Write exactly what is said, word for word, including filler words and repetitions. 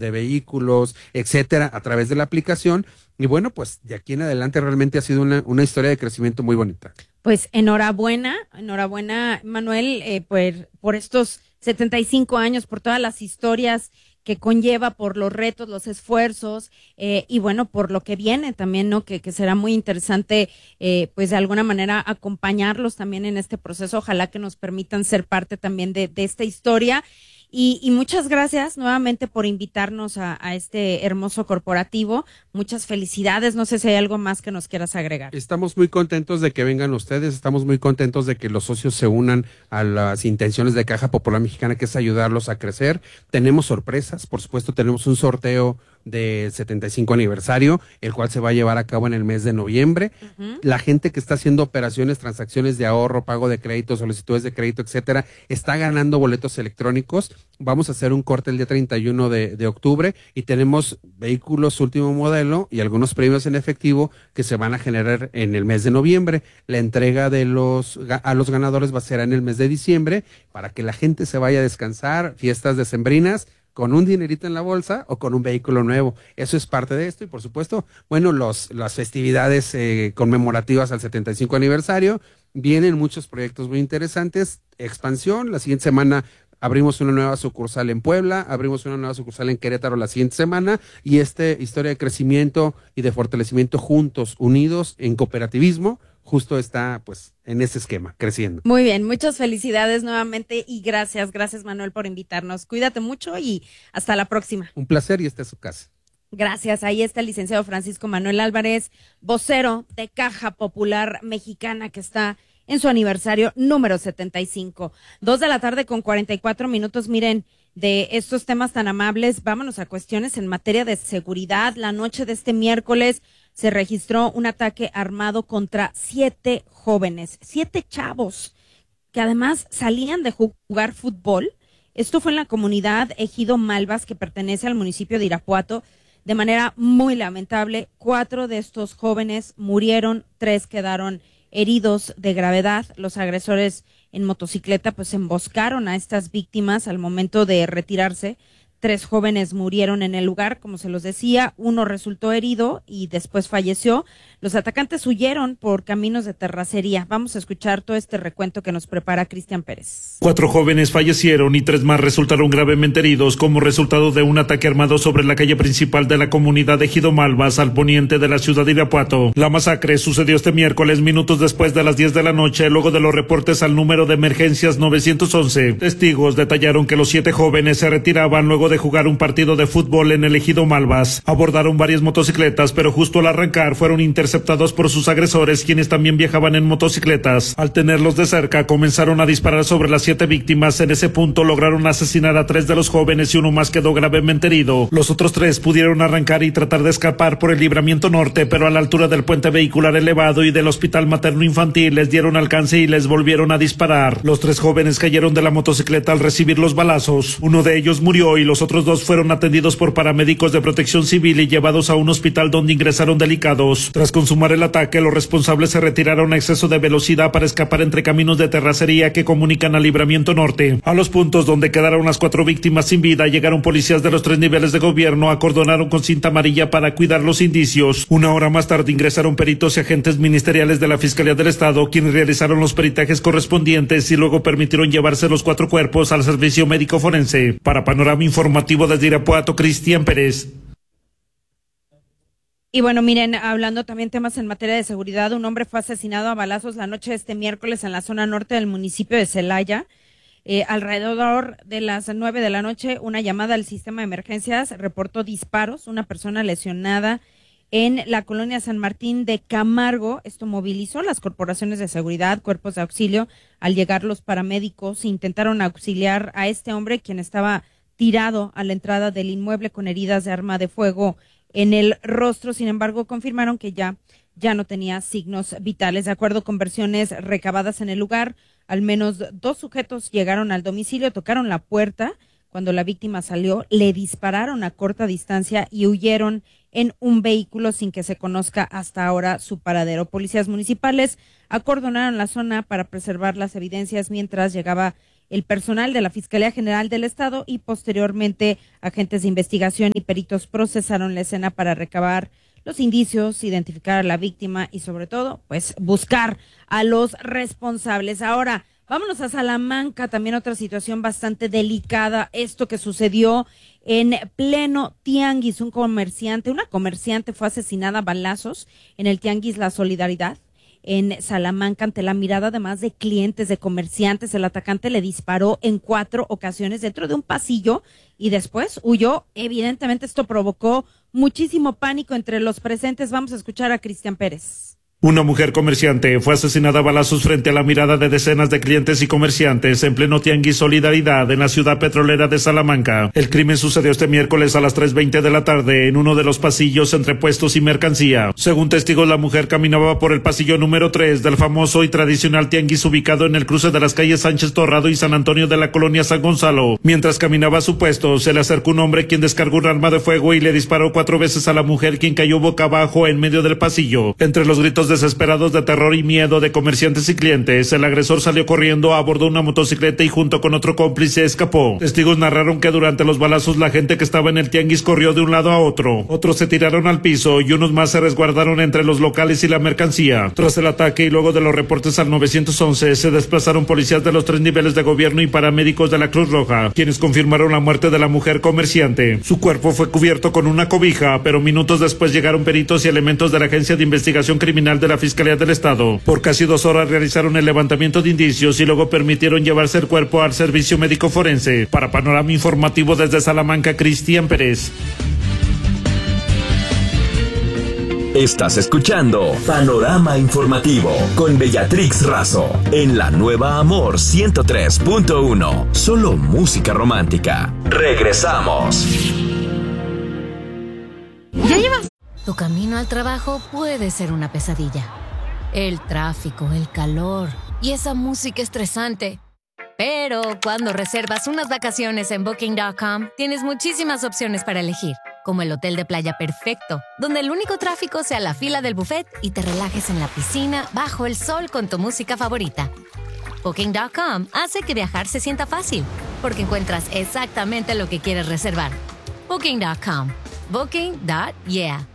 de vehículos, etcétera, a través de la aplicación. Y bueno, pues de aquí en adelante realmente ha sido una, una historia de crecimiento muy bonita. Pues enhorabuena, enhorabuena, Manuel, eh, por, por estos setenta y cinco años, por todas las historias que conlleva, por los retos, los esfuerzos, eh, y bueno, por lo que viene también, ¿no? Que, que será muy interesante, eh, pues de alguna manera acompañarlos también en este proceso. Ojalá que nos permitan ser parte también de, de esta historia. Y, y muchas gracias nuevamente por invitarnos a, a este hermoso corporativo. Muchas felicidades. No sé si hay algo más que nos quieras agregar. Estamos muy contentos de que vengan ustedes, estamos muy contentos de que los socios se unan a las intenciones de Caja Popular Mexicana, que es ayudarlos a crecer. Tenemos sorpresas, por supuesto, tenemos un sorteo de setenta y cinco aniversario, el cual se va a llevar a cabo en el mes de noviembre. Uh-huh. La gente que está haciendo operaciones, transacciones de ahorro, pago de crédito, solicitudes de crédito, etcétera, está ganando boletos electrónicos. Vamos a hacer un corte el día treinta y uno de, de octubre y tenemos vehículos último modelo y algunos premios en efectivo que se van a generar en el mes de noviembre. La entrega de los a los ganadores va a ser en el mes de diciembre para que la gente se vaya a descansar, fiestas decembrinas, con un dinerito en la bolsa o con un vehículo nuevo. Eso es parte de esto y por supuesto, bueno, los las festividades eh, conmemorativas al setenta y cinco aniversario, vienen muchos proyectos muy interesantes, expansión, la siguiente semana abrimos una nueva sucursal en Puebla, abrimos una nueva sucursal en Querétaro la siguiente semana y esta historia de crecimiento y de fortalecimiento juntos, unidos en cooperativismo, justo está pues en ese esquema, creciendo. Muy bien, muchas felicidades nuevamente y gracias, gracias Manuel por invitarnos. Cuídate mucho y hasta la próxima. Un placer y esta es su casa. Gracias, ahí está el licenciado Francisco Manuel Álvarez, vocero de Caja Popular Mexicana, que está en su aniversario número setenta y cinco. Dos de la tarde con cuarenta y cuatro minutos. Miren, de estos temas tan amables, vámonos a cuestiones en materia de seguridad. La noche de este miércoles se registró un ataque armado contra siete jóvenes, siete chavos, que además salían de jugar fútbol. Esto fue en la comunidad Ejido Malvas, que pertenece al municipio de Irapuato. De manera muy lamentable, cuatro de estos jóvenes murieron, tres quedaron heridos de gravedad. Los agresores en motocicleta pues emboscaron a estas víctimas al momento de retirarse. Tres jóvenes murieron en el lugar, como se los decía, uno resultó herido y después falleció. Los atacantes huyeron por caminos de terracería. Vamos a escuchar todo este recuento que nos prepara Cristian Pérez. Cuatro jóvenes fallecieron y tres más resultaron gravemente heridos como resultado de un ataque armado sobre la calle principal de la comunidad de Ejido Malvas, al poniente de la ciudad de Irapuato. La masacre sucedió este miércoles, minutos después de las diez de la noche, luego de los reportes al número de emergencias nueve once. Testigos detallaron que los siete jóvenes se retiraban luego de de jugar un partido de fútbol en el Ejido Malvas. Abordaron varias motocicletas, pero justo al arrancar fueron interceptados por sus agresores, quienes también viajaban en motocicletas. Al tenerlos de cerca, comenzaron a disparar sobre las siete víctimas. En ese punto lograron asesinar a tres de los jóvenes y uno más quedó gravemente herido. Los otros tres pudieron arrancar y tratar de escapar por el libramiento norte, pero a la altura del puente vehicular elevado y del hospital materno infantil les dieron alcance y les volvieron a disparar. Los tres jóvenes cayeron de la motocicleta al recibir los balazos. Uno de ellos murió y los otros dos fueron atendidos por paramédicos de protección civil y llevados a un hospital donde ingresaron delicados. Tras consumar el ataque, los responsables se retiraron a exceso de velocidad para escapar entre caminos de terracería que comunican al libramiento norte. A los puntos donde quedaron las cuatro víctimas sin vida, llegaron policías de los tres niveles de gobierno, acordonaron con cinta amarilla para cuidar los indicios. Una hora más tarde ingresaron peritos y agentes ministeriales de la Fiscalía del Estado, quienes realizaron los peritajes correspondientes y luego permitieron llevarse los cuatro cuerpos al servicio médico forense. Para Panorama Informativo desde Irapuato, Cristian Pérez. Y bueno, miren, hablando también temas en materia de seguridad, un hombre fue asesinado a balazos la noche de este miércoles en la zona norte del municipio de Celaya. Eh, alrededor de las nueve de la noche, una llamada al sistema de emergencias reportó disparos, una persona lesionada en la colonia San Martín de Camargo. Esto movilizó las corporaciones de seguridad, cuerpos de auxilio. Al llegar los paramédicos intentaron auxiliar a este hombre, quien estaba tirado a la entrada del inmueble con heridas de arma de fuego en el rostro. Sin embargo, confirmaron que ya, ya no tenía signos vitales. De acuerdo con versiones recabadas en el lugar, al menos dos sujetos llegaron al domicilio, tocaron la puerta. Cuando la víctima salió, le dispararon a corta distancia y huyeron en un vehículo sin que se conozca hasta ahora su paradero. Policías municipales acordonaron la zona para preservar las evidencias mientras llegaba el personal de la Fiscalía General del Estado y posteriormente agentes de investigación y peritos procesaron la escena para recabar los indicios, identificar a la víctima y sobre todo, pues buscar a los responsables. Ahora, vámonos a Salamanca, también otra situación bastante delicada, esto que sucedió en pleno tianguis, un comerciante, una comerciante fue asesinada a balazos en el tianguis La Solidaridad en Salamanca ante la mirada de más de clientes, de comerciantes. El atacante le disparó en cuatro ocasiones dentro de un pasillo y después huyó. Evidentemente esto provocó muchísimo pánico entre los presentes. Vamos a escuchar a Cristian Pérez. Una mujer comerciante fue asesinada a balazos frente a la mirada de decenas de clientes y comerciantes en pleno tianguis Solidaridad en la ciudad petrolera de Salamanca. El crimen sucedió este miércoles a las tres veinte de la tarde en uno de los pasillos entre puestos y mercancía. Según testigos, la mujer caminaba por el pasillo número tres del famoso y tradicional tianguis ubicado en el cruce de las calles Sánchez Torrado y San Antonio de la colonia San Gonzalo. Mientras caminaba a su puesto, se le acercó un hombre quien descargó un arma de fuego y le disparó cuatro veces a la mujer, quien cayó boca abajo en medio del pasillo. Entre los gritos de desesperados de terror y miedo de comerciantes y clientes, el agresor salió corriendo, abordó una motocicleta y junto con otro cómplice escapó. Testigos narraron que durante los balazos la gente que estaba en el tianguis corrió de un lado a otro. Otros se tiraron al piso y unos más se resguardaron entre los locales y la mercancía. Tras el ataque y luego de los reportes al nueve once, se desplazaron policías de los tres niveles de gobierno y paramédicos de la Cruz Roja, quienes confirmaron la muerte de la mujer comerciante. Su cuerpo fue cubierto con una cobija, pero minutos después llegaron peritos y elementos de la Agencia de Investigación Criminal de la Fiscalía del Estado. Por casi dos horas realizaron el levantamiento de indicios y luego permitieron llevarse el cuerpo al servicio médico forense. Para Panorama Informativo desde Salamanca, Cristian Pérez. Estás escuchando Panorama Informativo con Beatrix Razo en la nueva Amor ciento tres punto uno. Solo música romántica. Regresamos. ¿Ya llevas? Tu camino al trabajo puede ser una pesadilla. El tráfico, el calor y esa música estresante. Pero cuando reservas unas vacaciones en Booking punto com, tienes muchísimas opciones para elegir, como el hotel de playa perfecto, donde el único tráfico sea la fila del buffet y te relajes en la piscina bajo el sol con tu música favorita. Booking punto com hace que viajar se sienta fácil, porque encuentras exactamente lo que quieres reservar. Booking punto com. Booking. Yeah.